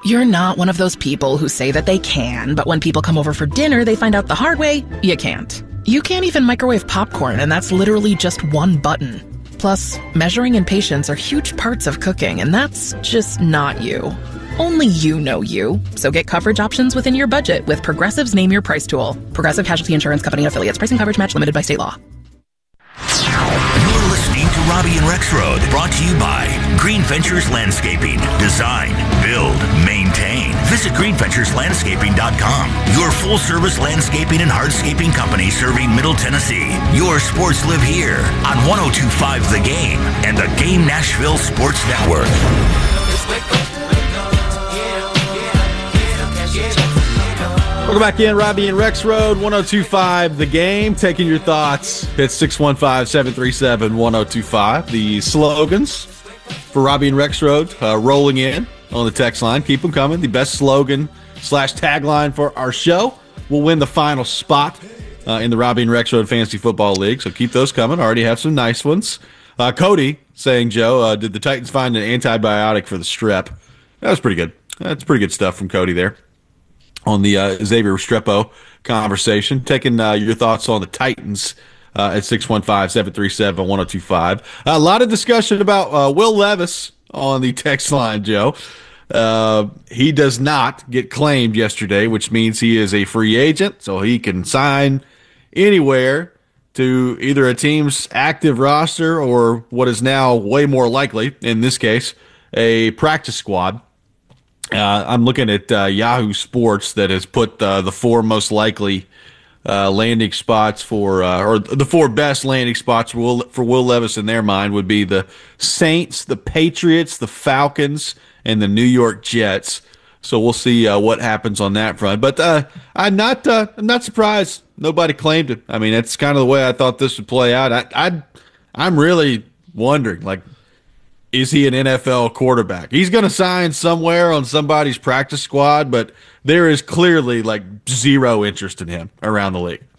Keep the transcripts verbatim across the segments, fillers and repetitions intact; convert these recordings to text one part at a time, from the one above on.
You're not one of those people who say that they can, but when people come over for dinner, they find out the hard way, you can't. You can't even microwave popcorn, and that's literally just one button. Plus, measuring and patience are huge parts of cooking, and that's just not you. Only you know you. So get coverage options within your budget with Progressive's Name Your Price tool. Progressive Casualty Insurance Company and Affiliates. Price and coverage match limited by state law. You're listening to Robbie and Rexroad, brought to you by Green Ventures Landscaping. Design, build, maintain. Visit green ventures landscaping dot com. Your full-service landscaping and hardscaping company serving Middle Tennessee. Your sports live here on one oh two point five The Game and the Game Nashville Sports Network. Welcome back in, Robbie and Rexroad, one oh two point five The Game. Taking your thoughts. It's six one five, seven three seven, one oh two five. The slogans for Robbie and Rexroad uh, rolling in on the text line. Keep them coming. The best slogan slash tagline for our show will win the final spot uh, in the Robbie and Rexroad Fantasy Football League. So keep those coming. Already have some nice ones. Uh, Cody saying, Joe, uh, did the Titans find an antibiotic for the strep? That was pretty good. That's pretty good stuff from Cody there on the uh, Xavier Restrepo conversation. Taking uh, your thoughts on the Titans uh, at six one five, seven three seven, one oh two five. Uh, a lot of discussion about uh, Will Levis on the text line, Joe. Uh, he does not get claimed yesterday, which means he is a free agent, so he can sign anywhere to either a team's active roster or what is now way more likely, in this case, a practice squad. Uh, I'm looking at uh, Yahoo Sports that has put uh, the four most likely uh, landing spots for, uh, or the four best landing spots for Will, for Will Levis in their mind would be the Saints, the Patriots, the Falcons, and the New York Jets. So we'll see uh, what happens on that front. But uh, I'm not, uh, I'm not surprised nobody claimed it. I mean, that's kind of the way I thought this would play out. I, I, I'm really wondering, like, is he an N F L quarterback? He's going to sign somewhere on somebody's practice squad, but there is clearly like zero interest in him around the league.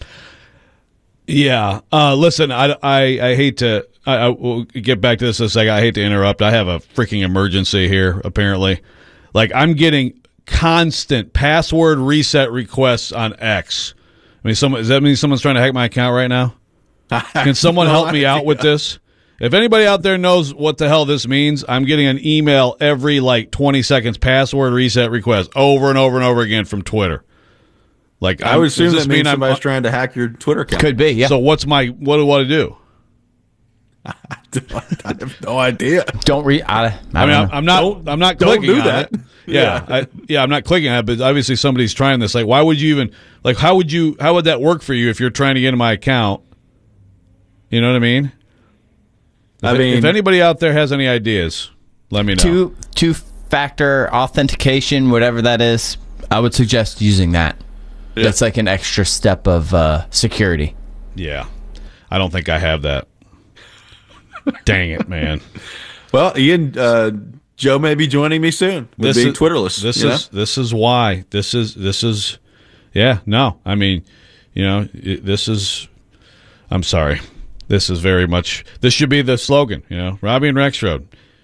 Yeah. Uh, listen, I, I, I hate to I, I will get back to this in a second. I hate to interrupt. I have a freaking emergency here, apparently. Like, I'm getting constant password reset requests on X. I mean, someone, does that mean someone's trying to hack my account right now? Can someone no help me idea. out with this? If anybody out there knows what the hell this means, I'm getting an email every like twenty seconds, password reset request over and over and over again from Twitter. Like, I would assume that means mean somebody's I'm, trying to hack your Twitter account. Could be, yeah. So what's my what do I do? I, I have no idea. Don't read. I, I, I mean, know. I'm not. Don't, I'm not don't clicking do on that. it. Yeah, Yeah. I, yeah, I'm not clicking on it. But obviously, somebody's trying this. Like, why would you even like? How would you? How would that work for you if you're trying to get into my account? You know what I mean? If, I mean, if anybody out there has any ideas, let me know. Two two factor authentication, whatever that is, I would suggest using that. Yeah. That's like an extra step of uh, security. Yeah, I don't think I have that. Dang it, man. Well, Ian, uh, Joe may be joining me soon with This being is, Twitterless. This you is know? this is why. This is this is. Yeah, no. I mean, you know, it, this is. I'm sorry. This is very much. This should be the slogan. You know, Robbie and Rexroad.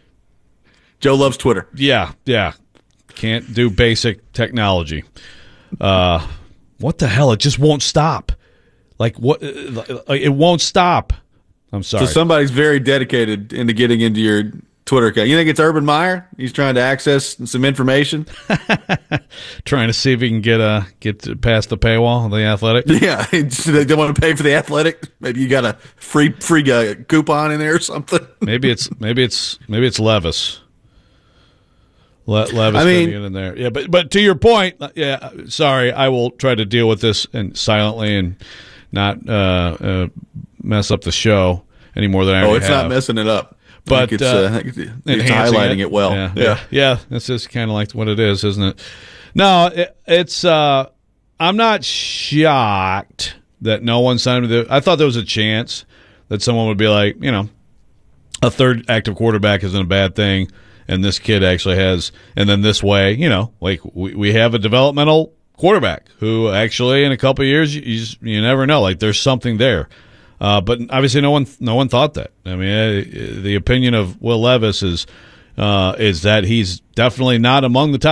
Joe loves Twitter. Yeah, yeah. Can't do basic technology. Uh, what the hell? It just won't stop. Like what? It won't stop. I'm sorry. So somebody's very dedicated into getting into your Twitter account. You think it's Urban Meyer? He's trying to access some information. Trying to see if he can get uh get to past the paywall of the Athletic. Yeah, they don't want to pay for the Athletic. Maybe you got a free free uh, coupon in there or something. maybe it's maybe it's maybe it's Levis. Le- Levis I mean, getting in there. Yeah, but but to your point, yeah. Sorry, I will try to deal with this and silently and not uh, uh, mess up the show any more than I oh, already it's have. not messing it up. But it's, uh, uh, it's highlighting it, it well. Yeah, yeah, yeah, yeah. That's just kind of like what it is, isn't it? No, it, it's. Uh, I'm not shocked that no one signed with it. I thought there was a chance that someone would be like, you know, a third active quarterback isn't a bad thing, and this kid actually has. And then this way, you know, like we we have a developmental quarterback who actually in a couple of years you you, just, you never know. Like there's something there. Uh, but obviously, no one, no one thought that. I mean, uh, the opinion of Will Levis is uh, is that he's definitely not among the top